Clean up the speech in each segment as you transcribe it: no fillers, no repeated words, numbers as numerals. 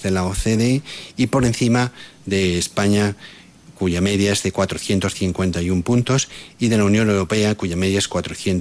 de la OCDE y por encima de España, cuya media es de 451 puntos, y de la Unión Europea, cuya media es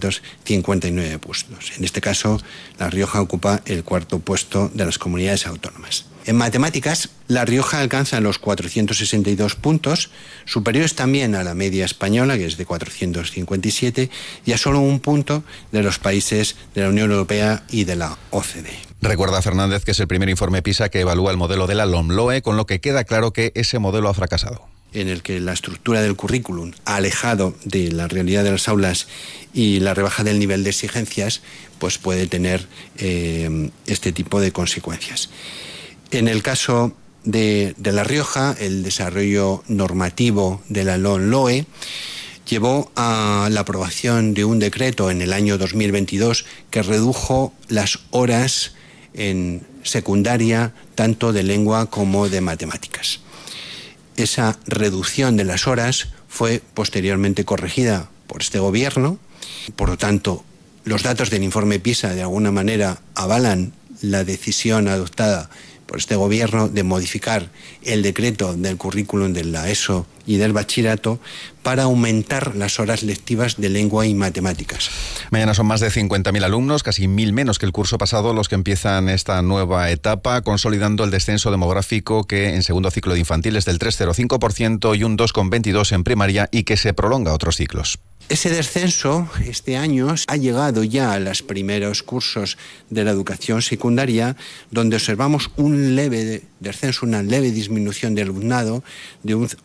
459 puntos. En este caso, La Rioja ocupa el cuarto puesto de las comunidades autónomas. En matemáticas, La Rioja alcanza los 462 puntos, superiores también a la media española, que es de 457, y a solo un punto de los países de la Unión Europea y de la OCDE. Recuerda Fernández que es el primer informe PISA que evalúa el modelo de la LOMLOE, con lo que queda claro que ese modelo ha fracasado. En el que la estructura del currículum, alejado de la realidad de las aulas y la rebaja del nivel de exigencias, pues puede tener este tipo de consecuencias. En el caso de La Rioja, el desarrollo normativo de la LOMLOE llevó a la aprobación de un decreto en el año 2022 que redujo las horas en secundaria, tanto de lengua como de matemáticas. Esa reducción de las horas fue posteriormente corregida por este gobierno. Por lo tanto, los datos del informe PISA de alguna manera avalan la decisión adoptada por este gobierno de modificar el decreto del currículum de la ESO y del bachillerato para aumentar las horas lectivas de lengua y matemáticas. Mañana son más de 50.000 alumnos, casi 1.000 menos que el curso pasado, los que empiezan esta nueva etapa, consolidando el descenso demográfico que en segundo ciclo de infantil es del 3,05% y un 2,22% en primaria y que se prolonga a otros ciclos. Ese descenso este año ha llegado ya a los primeros cursos de la educación secundaria, donde observamos un leve descenso, una leve disminución de alumnado de un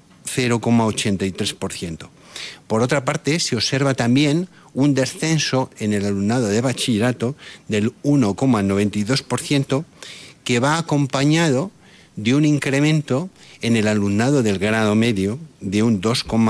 0,83%. Por otra parte, se observa también un descenso en el alumnado de bachillerato del 1,92%, que va acompañado de un incremento en el alumnado del grado medio de un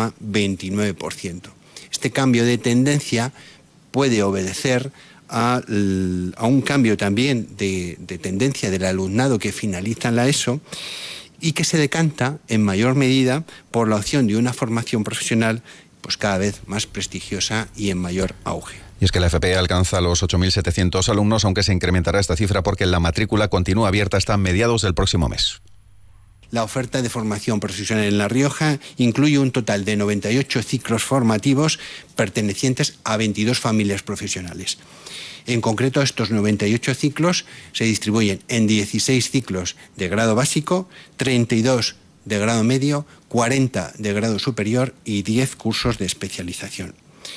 2,29%. Este cambio de tendencia puede obedecer a un cambio también de tendencia del alumnado que finaliza la ESO y que se decanta en mayor medida por la opción de una formación profesional pues cada vez más prestigiosa y en mayor auge. Y es que la FP alcanza los 8.700 alumnos, aunque se incrementará esta cifra porque la matrícula continúa abierta hasta mediados del próximo mes. La oferta de formación profesional en La Rioja incluye un total de 98 ciclos formativos pertenecientes a 22 familias profesionales. En concreto, estos 98 ciclos se distribuyen en 16 ciclos de grado básico, 32 de grado medio, 40 de grado superior y 10 cursos de especialización.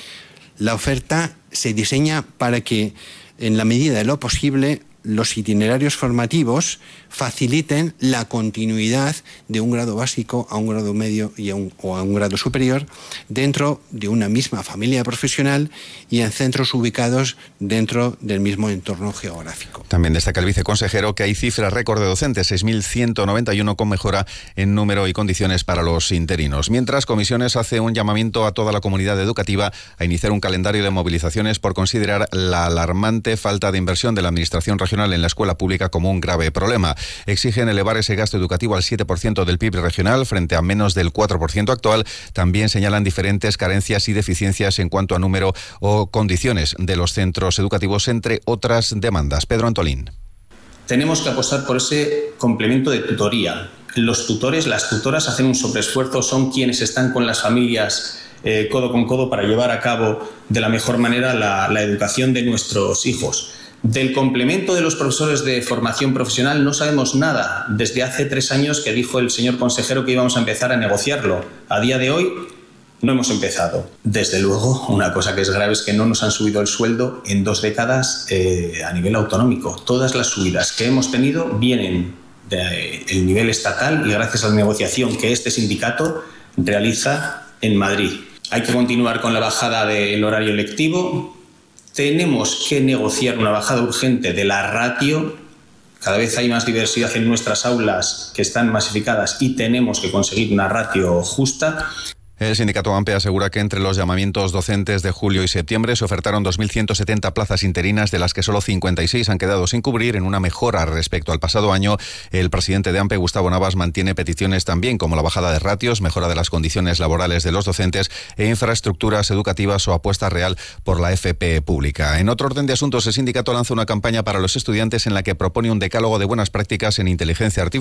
La oferta se diseña para que, en la medida de lo posible, los itinerarios formativos faciliten la continuidad de un grado básico a un grado medio o a un grado superior dentro de una misma familia profesional y en centros ubicados dentro del mismo entorno geográfico. También destaca el viceconsejero que hay cifras récord de docentes, 6.191, con mejora en número y condiciones para los interinos. Mientras, Comisiones hace un llamamiento a toda la comunidad educativa a iniciar un calendario de movilizaciones por considerar la alarmante falta de inversión de la Administración regional en la escuela pública como un grave problema. Exigen elevar ese gasto educativo al 7% del PIB regional frente a menos del 4% actual. También señalan diferentes carencias y deficiencias en cuanto a número o condiciones de los centros educativos, entre otras demandas. Pedro Antolín. Tenemos que apostar por ese complemento de tutoría. Los tutores, las tutoras hacen un sobreesfuerzo, son quienes están con las familias codo con codo para llevar a cabo de la mejor manera la educación de nuestros hijos. Del complemento de los profesores de formación profesional no sabemos nada. Desde hace 3 años que dijo el señor consejero que íbamos a empezar a negociarlo. A día de hoy no hemos empezado. Desde luego, una cosa que es grave es que no nos han subido el sueldo en 2 décadas a nivel autonómico. Todas las subidas que hemos tenido vienen del nivel estatal y gracias a la negociación que este sindicato realiza en Madrid. Hay que continuar con la bajada del horario lectivo. Tenemos que negociar una bajada urgente de la ratio. Cada vez hay más diversidad en nuestras aulas que están masificadas y tenemos que conseguir una ratio justa. El sindicato AMPE asegura que entre los llamamientos docentes de julio y septiembre se ofertaron 2.170 plazas interinas, de las que solo 56 han quedado sin cubrir, en una mejora respecto al pasado año. El presidente de AMPE, Gustavo Navas, mantiene peticiones también como la bajada de ratios, mejora de las condiciones laborales de los docentes e infraestructuras educativas o apuesta real por la FP pública. En otro orden de asuntos, el sindicato lanza una campaña para los estudiantes en la que propone un decálogo de buenas prácticas en inteligencia artificial